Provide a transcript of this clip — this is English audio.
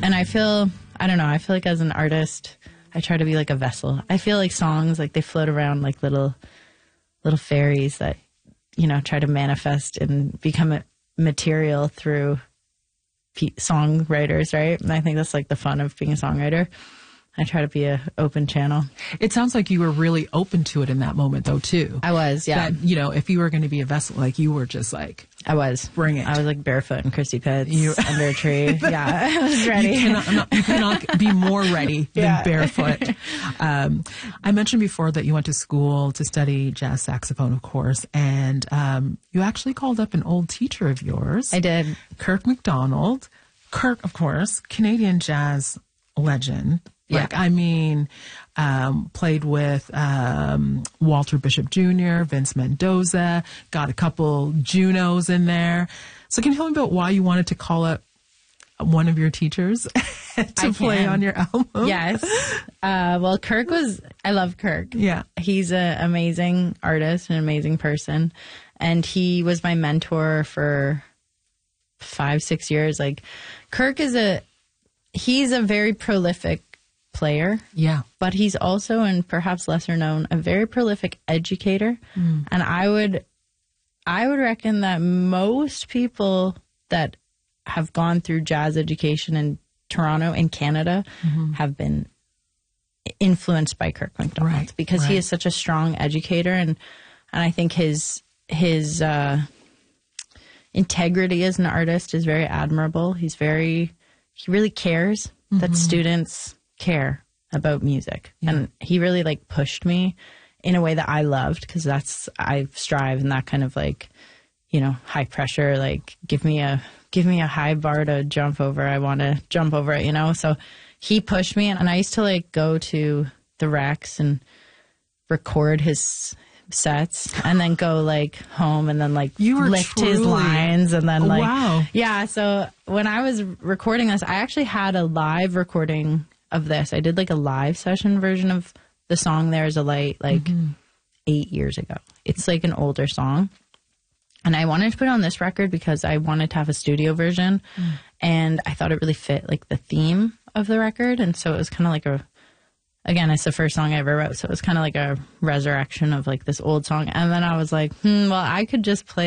And I don't know, I feel like as an artist, I try to be like a vessel. I feel like songs, like they float around like little fairies that, you know, try to manifest and become a material through songwriters, right? And I think that's like the fun of being a songwriter. I try to be a open channel. It sounds like you were really open to it in that moment, though, too. I was, yeah. That, you know, if you were going to be a vessel, like you were just like, I was. Bring it. I was like barefoot in Christy Pitts under a tree. Yeah, I was ready. You cannot be more ready than barefoot. I mentioned before that you went to school to study jazz saxophone, of course, and you actually called up an old teacher of yours. I did. Kirk McDonald. Kirk, of course, Canadian jazz legend. Like, I mean, played with Walter Bishop Jr., Vince Mendoza, got a couple Junos in there. So can you tell me about why you wanted to call up one of your teachers to play on your album? Yes. Well, I love Kirk. Yeah. He's an amazing artist, an amazing person. And he was my mentor for 5-6 years. Like, Kirk he's a very prolific player. Yeah. But he's also, and perhaps lesser known, a very prolific educator. And I would reckon that most people that have gone through jazz education in Toronto and Canada have been influenced by Kirk McDonald because he is such a strong educator, and I think his integrity as an artist is very admirable. He really cares that students care about music. And he really like pushed me in a way that I loved, because I strive in that kind of like, you know, high pressure, like give me a high bar to jump over. I want to jump over it, you know? So he pushed me, and I used to like go to the Rex and record his sets and then go like home and then like lift his lines and then like, yeah. So when I was recording this, I actually had a live recording of this. I did like a live session version of the song There's a Light like 8 years ago. It's like an older song. And I wanted to put it on this record because I wanted to have a studio version. And I thought it really fit like the theme of the record. And so it was kind of like again, it's the first song I ever wrote. So it was kind of like a resurrection of like this old song. And then I was like, well, I could just play